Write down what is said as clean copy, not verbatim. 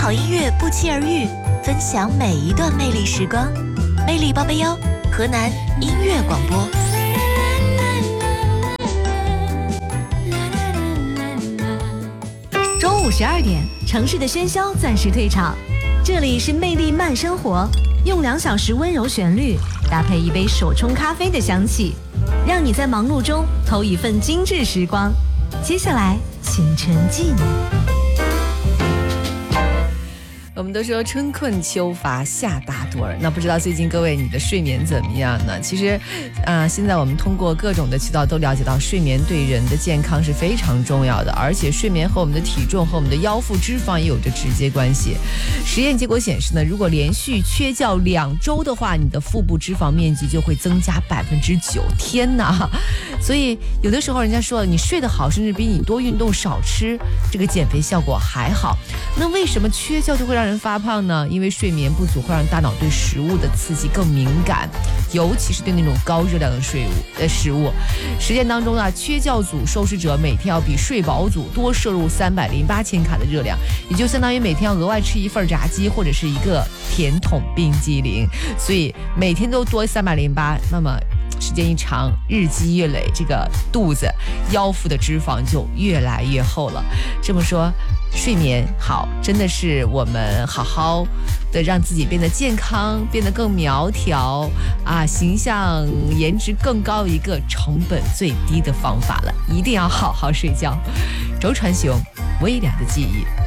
好音乐不期而遇，分享每一段魅力时光。魅力881，河南音乐广播。 中午12点，城市的喧嚣暂时退场，这里是魅力慢生活，用2小时温柔旋律搭配一杯手冲咖啡的香气，让你在忙碌中偷一份精致时光。接下来，请沉浸。 我们都说春困秋乏夏打盹儿，那不知道最近各位你的睡眠怎么样呢？其实，现在我们通过各种的渠道都了解到，睡眠对人的健康是非常重要的，而且睡眠和我们的体重和我们的腰腹脂肪也有着直接关系。实验结果显示呢，如果连续缺觉2周的话，你的腹部脂肪面积就会增加9%。天哪！所以有的时候人家说你睡得好，甚至比你多运动少吃，这个减肥效果还好。那为什么缺觉就会让人发胖呢？因为睡眠不足会让大脑对食物的刺激更敏感，尤其是对那种高热量的食物。实践当中呢，缺觉组受试者每天要比睡饱组多摄入308千卡的热量，也就相当于每天要额外吃一份炸鸡或者是一个甜筒冰激凌。所以每天都多308，那么时间一长，日积月累，这个肚子腰腹的脂肪就越来越厚了。这么说，睡眠好真的是我们好好的让自己变得健康，变得更苗条形象颜值更高一个成本最低的方法了。一定要好好睡觉。周传雄，微凉的记忆。